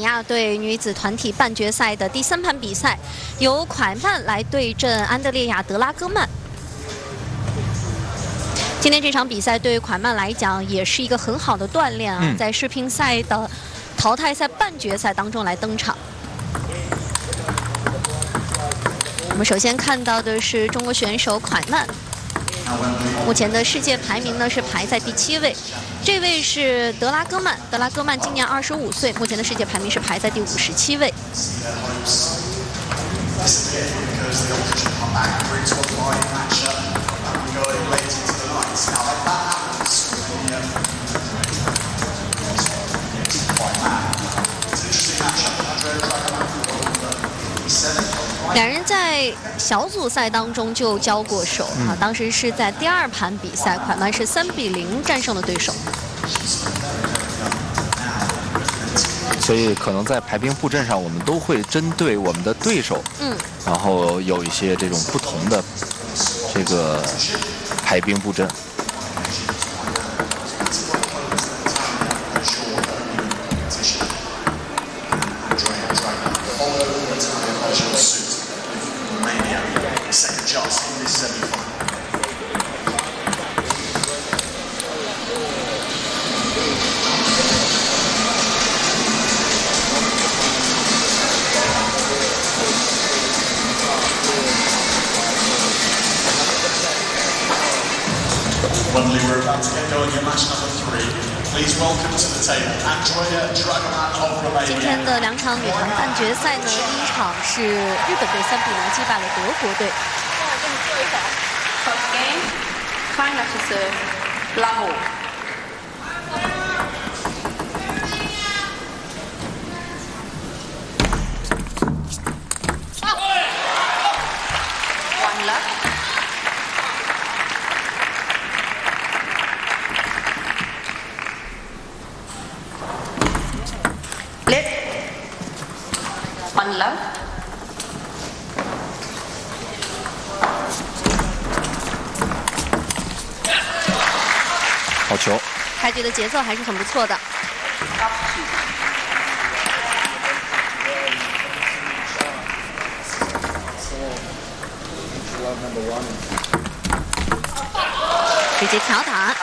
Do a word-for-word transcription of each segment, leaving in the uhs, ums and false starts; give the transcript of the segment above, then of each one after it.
尼亚队女子团体半决赛的第三盘比赛，由蒯曼来对阵安德烈亚·德拉戈曼。今天这场比赛对蒯曼来讲也是一个很好的锻炼啊，嗯、在世乒赛的淘汰赛半决赛当中来登场。我们首先看到的是中国选手蒯曼。 目前的世界排名呢是排在第七位，这位是德拉戈曼。德拉戈曼今年二十五岁，目前的世界排名是排在第五十七位。两人在小组赛当中就交过手啊，嗯、当时是在第二盘比赛，蒯曼是三比零战胜了对手。 所以可能在排兵布阵上，我们都会针对我们的对手，嗯，然后有一些这种不同的这个排兵布阵。 Wembley, we're about to get going in match number three. Please welcome to the table Andrea Dragoman of Romania. 今天的两场女团半决赛呢，第一场是日本队三比零击败了德国队。 First game, try not to serve, Bravo. One left. Left. One left. 好球！ 开局的节奏还是很不错的。直接挑打。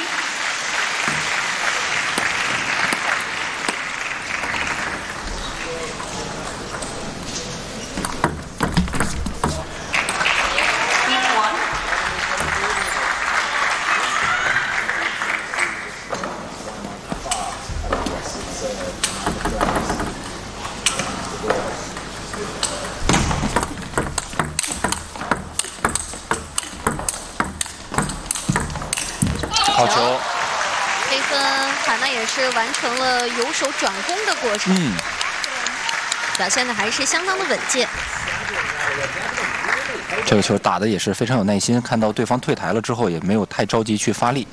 好球！ 这分蒯曼也是完成了由守转攻的过程，嗯，表现的还是相当的稳健。 这个球打的也是非常有耐心，看到对方退台了之后，也没有太着急去发力。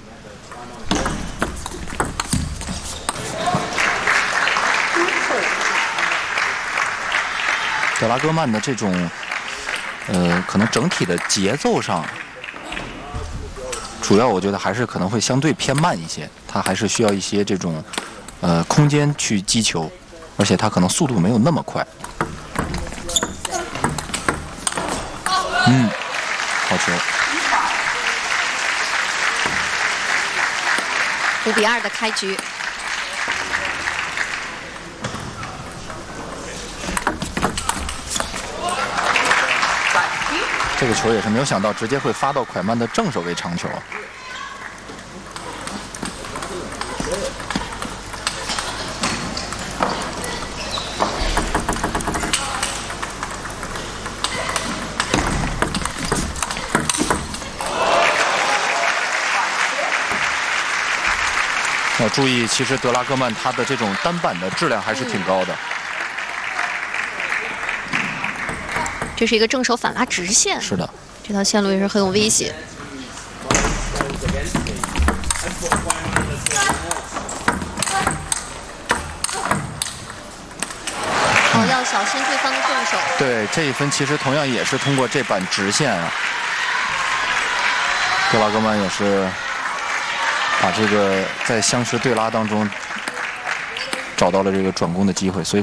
德拉戈曼的这种，呃，可能整体的节奏上。 主要我觉得还是可能会相对偏慢一些，他还是需要一些这种，呃，空间去击球，而且他可能速度没有那么快。嗯，好球！ 五比二的开局。 这个球也是没有想到，直接会发到蒯曼的正手位长球。要注意，其实德拉戈曼他的这种单板的质量还是挺高的。 这是一个正手反拉直线， 是的， 这条线路也是很有威胁。哦，要小心对方的正手。 对，这一分其实同样也是通过这板直线啊，德拉戈曼也是把这个在相持对拉当中找到了这个转攻的机会，所以